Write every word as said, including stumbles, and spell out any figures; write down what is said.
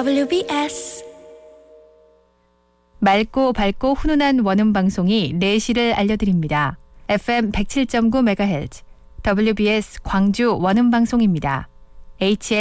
더블유비에스 맑고 밝고 훈훈한 원음 방송이 네 시를 알려드립니다. 에프엠 백칠 점 구 메가헤르츠 더블유비에스 광주 원음 방송입니다. 에이치엠